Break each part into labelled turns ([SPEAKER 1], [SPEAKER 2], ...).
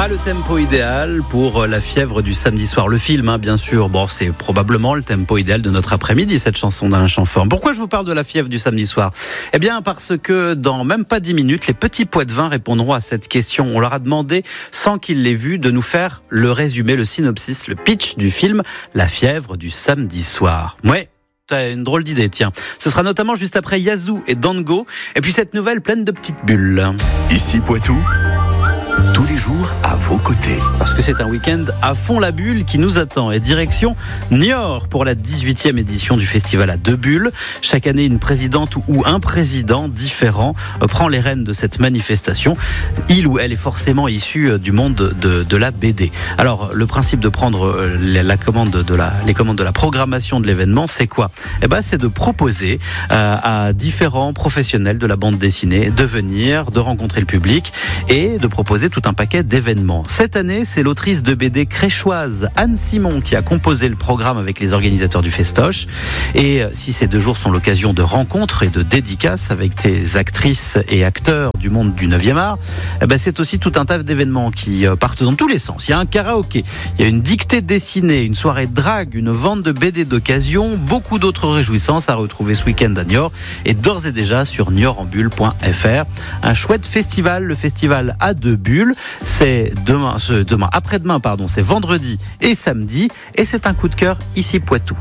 [SPEAKER 1] Pas le tempo idéal pour La fièvre du samedi soir. Le film, bien sûr. Bon, c'est probablement le tempo idéal de notre après-midi, cette chanson d'Alain Chamfort. Pourquoi je vous parle de La fièvre du samedi soir ? Eh bien, parce que dans même pas 10 minutes, les petits Poitevins répondront à cette question. On leur a demandé, sans qu'ils l'aient vu, de nous faire le résumé, le synopsis, le pitch du film La fièvre du samedi soir. Ouais. C'est une drôle d'idée, tiens. Ce sera notamment juste après Yazoo et Dango. Et puis cette nouvelle pleine de petites bulles.
[SPEAKER 2] Ici Poitou, tous les jours à vos côtés.
[SPEAKER 1] Parce que c'est un week-end à fond la bulle qui nous attend. Et direction Niort pour la 18e édition du festival à deux bulles. Chaque année, une présidente ou un président différent prend les rênes de cette manifestation. Il ou elle est forcément issu du monde de la BD. Alors, le principe de prendre les commandes de la programmation de l'événement, c'est quoi ? Eh ben, c'est de proposer à différents professionnels de la bande dessinée de venir, de rencontrer le public et de proposer tout un paquet d'événements. Cette année, c'est l'autrice de BD créchoise Anne Simon qui a composé le programme avec les organisateurs du festoche. Et si ces 2 jours sont l'occasion de rencontres et de dédicaces avec tes actrices et acteurs du monde du 9e art, eh ben c'est aussi tout un tas d'événements qui partent dans tous les sens. Il y a un karaoké, il y a une dictée dessinée, une soirée drague, une vente de BD d'occasion, beaucoup d'autres réjouissances à retrouver ce week-end à Niort et d'ores et déjà sur niortenbulle.fr. Un chouette festival, le festival à deux bulles. C'est après-demain, c'est vendredi et samedi, et c'est un coup de cœur ici Poitou.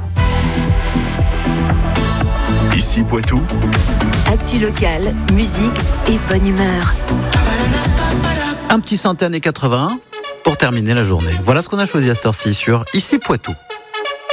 [SPEAKER 2] Ici Poitou,
[SPEAKER 3] actu locale, musique et bonne humeur.
[SPEAKER 1] Un petit synthé années 81 pour terminer la journée. Voilà ce qu'on a choisi à cette heure-ci sur Ici Poitou.